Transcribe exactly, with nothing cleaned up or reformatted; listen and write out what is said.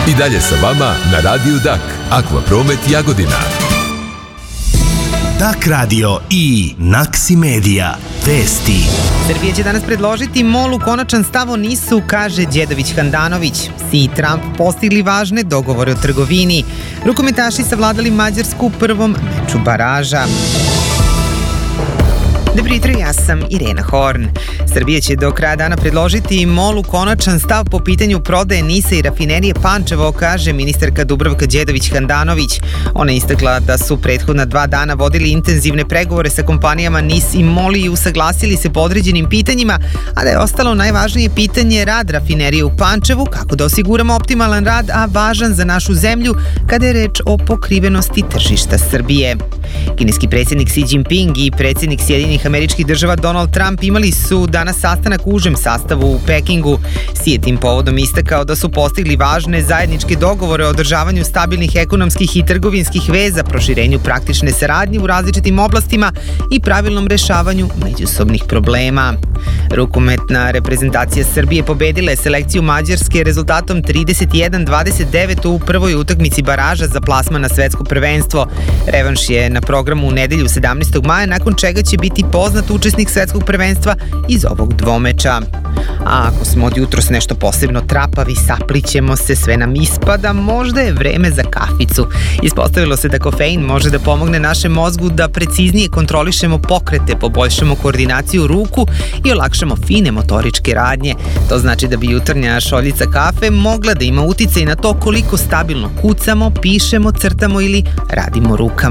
I dalje sa vama na Radiju Dak, Akvapromet Jagodina. Dak radio i Naksi Media. Vesti. Srbija će danas predložiti Molu konačan stav o NIS-u, kaže Đedović Handanović. Si i Trump postigli važne dogovore o trgovini. Rukometaši savladali Mađarsku u prvom meču baraža. Dobro jutro, ja sam Irena Horn. Srbija će do kraja dana predložiti Molu konačan stav po pitanju prodaje NIS-a i rafinerije Pančevo, kaže ministarka Dubravka Đedović Handanović. Ona je istakla da su prethodna dva dana vodili intenzivne pregovore sa kompanijama NIS i Moli i usaglasili se po određenim pitanjima, a da je ostalo najvažnije pitanje rad rafinerije u Pančevu, kako da osiguramo optimalan rad, a važan za našu zemlju kada je reč o pokrivenosti tržišta Srbije. Kineski predsjednik Xi Jinping i predsjednik Sjedinjenih Američkih Država Donald Trump imali su danas sastanak u užem sastavu u Pekingu. Xi je tim povodom istakao da su postigli važne zajedničke dogovore o održavanju stabilnih ekonomskih i trgovinskih veza, proširenju praktične saradnje u različitim oblastima i pravilnom rešavanju međusobnih problema. Rukometna reprezentacija Srbije pobedila je selekciju Mađarske rezultatom trideset jedan dvadeset devet u prvoj utakmici baraža za plasman na svetsko prvenstvo. Revanš je na programu u nedelju sedamnaestog maja, nakon čega će biti poznat učesnik svetskog prvenstva iz ovog dvomeča. A ako smo od jutros nešto posebno trapavi, saplićemo se, sve nam ispada, možda je vreme za kaficu. Ispostavilo se da kofein može da pomogne našem mozgu da preciznije kontrolišemo pokrete, poboljšamo koordinaciju ruku i olakšamo fine motoričke radnje. To znači da bi jutarnja šoljica kafe mogla da ima uticaj na to koliko stabilno kucamo, pišemo, crtamo ili radimo rukama.